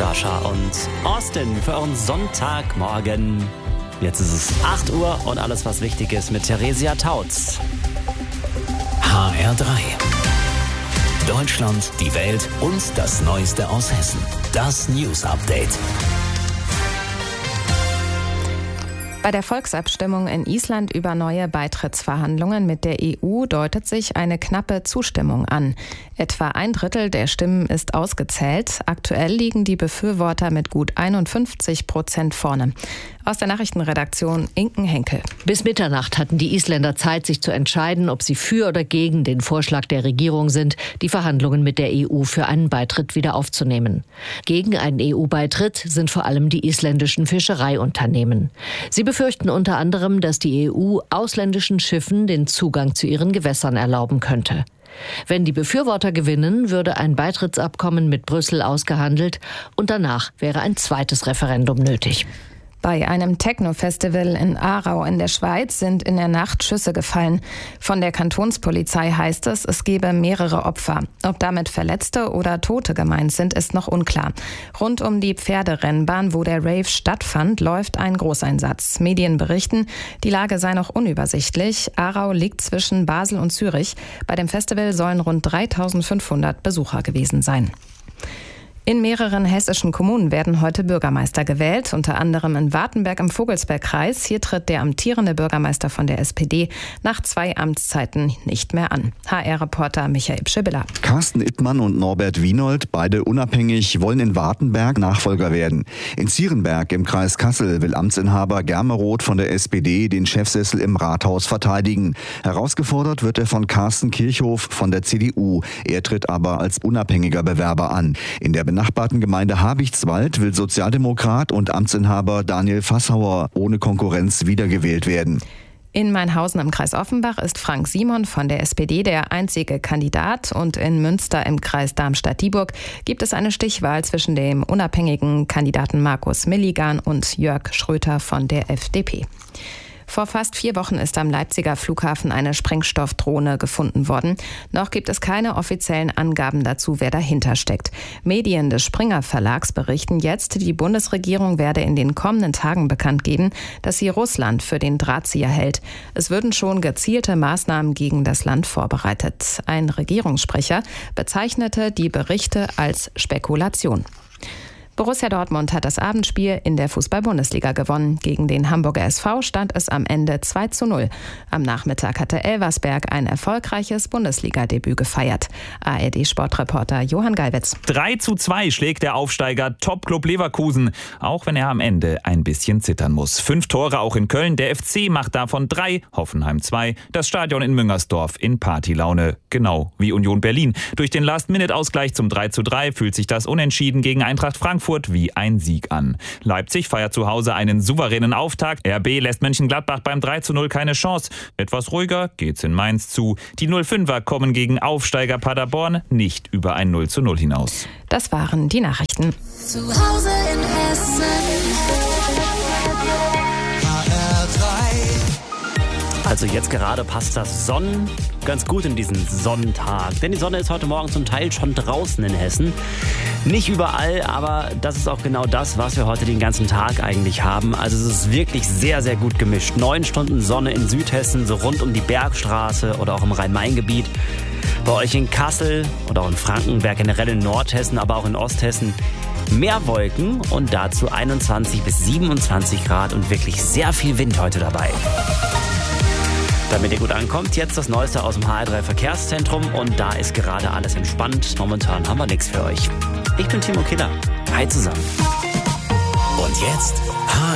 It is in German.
Dasha und Austin für euren Sonntagmorgen. Jetzt ist es 8 Uhr und alles, was wichtig ist, mit Theresia Tautz. HR3. Deutschland, die Welt und das Neueste aus Hessen. Das News Update. Bei der Volksabstimmung in Island über neue Beitrittsverhandlungen mit der EU deutet sich eine knappe Zustimmung an. Etwa 1/3 der Stimmen ist ausgezählt. Aktuell liegen die Befürworter mit gut 51% vorne. Aus der Nachrichtenredaktion Inken Henkel. Bis Mitternacht hatten die Isländer Zeit, sich zu entscheiden, ob sie für oder gegen den Vorschlag der Regierung sind, die Verhandlungen mit der EU für einen Beitritt wieder aufzunehmen. Gegen einen EU-Beitritt sind vor allem die isländischen Fischereiunternehmen. Sie befürchten unter anderem, dass die EU ausländischen Schiffen den Zugang zu ihren Gewässern erlauben könnte. Wenn die Befürworter gewinnen, würde ein Beitrittsabkommen mit Brüssel ausgehandelt und danach wäre ein zweites Referendum nötig. Bei einem Techno-Festival in Aarau in der Schweiz sind in der Nacht Schüsse gefallen. Von der Kantonspolizei heißt es, es gebe mehrere Opfer. Ob damit Verletzte oder Tote gemeint sind, ist noch unklar. Rund um die Pferderennbahn, wo der Rave stattfand, läuft ein Großeinsatz. Medien berichten, die Lage sei noch unübersichtlich. Aarau liegt zwischen Basel und Zürich. Bei dem Festival sollen rund 3.500 Besucher gewesen sein. In mehreren hessischen Kommunen werden heute Bürgermeister gewählt, unter anderem in Wartenberg im Vogelsbergkreis. Hier tritt der amtierende Bürgermeister von der SPD nach 2 Amtszeiten nicht mehr an. HR-Reporter Michael Pschibilla. Carsten Ittmann und Norbert Wienold, beide unabhängig, wollen in Wartenberg Nachfolger werden. In Zierenberg im Kreis Kassel will Amtsinhaber Germeroth von der SPD den Chefsessel im Rathaus verteidigen. Herausgefordert wird er von Carsten Kirchhoff von der CDU. Er tritt aber als unabhängiger Bewerber an. In der benachbarten Gemeinde Habichtswald will Sozialdemokrat und Amtsinhaber Daniel Fassauer ohne Konkurrenz wiedergewählt werden. In Mainhausen im Kreis Offenbach ist Frank Simon von der SPD der einzige Kandidat und in Münster im Kreis Darmstadt-Dieburg gibt es eine Stichwahl zwischen dem unabhängigen Kandidaten Markus Milligan und Jörg Schröter von der FDP. Vor fast 4 Wochen ist am Leipziger Flughafen eine Sprengstoffdrohne gefunden worden. Noch gibt es keine offiziellen Angaben dazu, wer dahinter steckt. Medien des Springer Verlags berichten jetzt, die Bundesregierung werde in den kommenden Tagen bekannt geben, dass sie Russland für den Drahtzieher hält. Es würden schon gezielte Maßnahmen gegen das Land vorbereitet. Ein Regierungssprecher bezeichnete die Berichte als Spekulation. Borussia Dortmund hat das Abendspiel in der Fußball-Bundesliga gewonnen. Gegen den Hamburger SV stand es am Ende 2:0. Am Nachmittag hatte Elversberg ein erfolgreiches Bundesliga-Debüt gefeiert. ARD-Sportreporter Johann Geiwitz. 3:2 schlägt der Aufsteiger Topclub Leverkusen, auch wenn er am Ende ein bisschen zittern muss. 5 Tore auch in Köln, der FC macht davon 3, Hoffenheim 2, das Stadion in Müngersdorf in Partylaune, genau wie Union Berlin. Durch den Last-Minute-Ausgleich zum 3:3 fühlt sich das Unentschieden gegen Eintracht Frankfurt wie ein Sieg an. Leipzig feiert zu Hause einen souveränen Auftakt. RB lässt Mönchengladbach beim 3:0 keine Chance. Etwas ruhiger geht's in Mainz zu. Die 05er kommen gegen Aufsteiger Paderborn nicht über ein 0:0 hinaus. Das waren die Nachrichten. Zu Hause in Hessen. Also jetzt gerade passt das Sonnen ganz gut in diesen Sonntag. Denn die Sonne ist heute Morgen zum Teil schon draußen in Hessen. Nicht überall, aber das ist auch genau das, was wir heute den ganzen Tag eigentlich haben. Also es ist wirklich sehr, sehr gut gemischt. 9 Stunden Sonne in Südhessen, so rund um die Bergstraße oder auch im Rhein-Main-Gebiet. Bei euch in Kassel und auch in Frankenberg, generell in Nordhessen, aber auch in Osthessen mehr Wolken und dazu 21 bis 27 Grad und wirklich sehr viel Wind heute dabei. Damit ihr gut ankommt, jetzt das Neueste aus dem HR3 Verkehrszentrum und da ist gerade alles entspannt. Momentan haben wir nichts für euch. Ich bin Timo Killer. Hi zusammen. Und jetzt